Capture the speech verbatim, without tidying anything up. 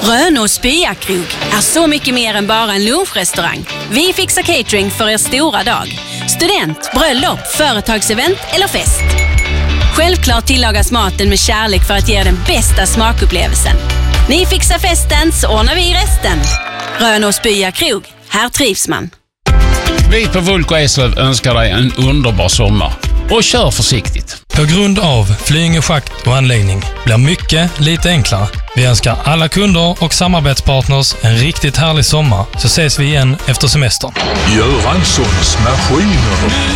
Rönås byakrog är så mycket mer än bara en lunchrestaurang. Vi fixar catering för er stora dag. Student, bröllop, företagsevent eller fest. Självklart tillagas maten med kärlek för att ge den bästa smakupplevelsen. Ni fixar festen så ordnar vi resten. Rönås byakrog, här trivs man. Vi på Vulko Eslöv önskar dig en underbar sommar. Och kör försiktigt. På grund av Flyinge schakt och anläggning blir mycket lite enklare. Vi önskar alla kunder och samarbetspartners en riktigt härlig sommar, så ses vi igen efter semestern. Göranssons maskiner.